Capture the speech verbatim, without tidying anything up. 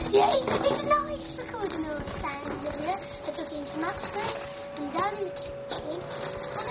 Yeah, it's, it's nice recording all the sounds of you. I took it into Max's room and down in the kitchen. And